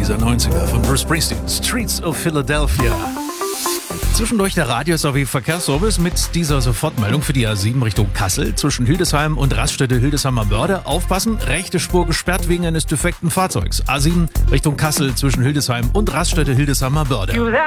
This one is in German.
dieser 90er von Bruce Springsteen, Streets of Philadelphia. Zwischendurch der Radio-Verkehrsservice mit dieser Sofortmeldung für die A7 Richtung Kassel zwischen Hildesheim und Raststätte Hildesheimer Börde. Aufpassen, rechte Spur gesperrt wegen eines defekten Fahrzeugs. A7 Richtung Kassel zwischen Hildesheim und Raststätte Hildesheimer Börde.